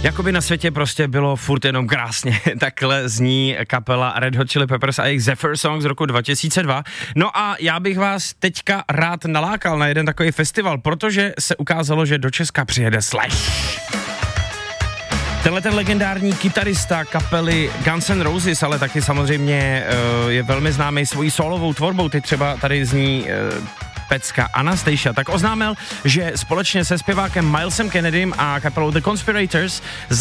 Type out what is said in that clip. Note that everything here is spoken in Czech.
Jakoby na světě prostě bylo furt jenom krásně. Takhle zní kapela Red Hot Chili Peppers a jejich Zephyr Song z roku 2002. No a já bych vás teďka rád nalákal na jeden takový festival, protože se ukázalo, že do Česka přijede Slash. Tenhle ten legendární kytarista kapely Guns N' Roses, ale taky samozřejmě je velmi známý svojí solovou tvorbou, teď třeba tady zní pecka Anastasia, tak oznámil, že společně se zpěvákem Milesem Kennedym a kapelou The Conspirators